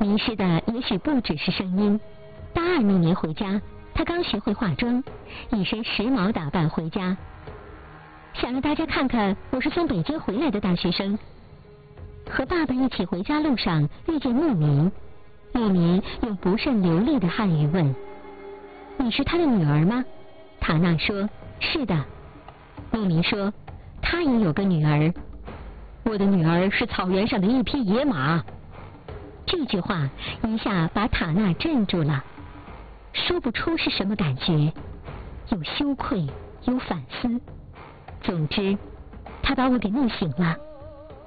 迷失的也许不只是声音。大二那年回家，他刚学会化妆，一身时髦打扮回家，想让大家看看我是从北京回来的大学生。和爸爸一起回家路上遇见牧民，牧民用不甚流利的汉语问：“你是他的女儿吗？”塔娜说：“是的。”牧民说：“他也有个女儿。”我的女儿是草原上的一匹野马。这句话一下把塔娜镇住了，说不出是什么感觉，有羞愧，有反思。总之，他把我给弄醒了。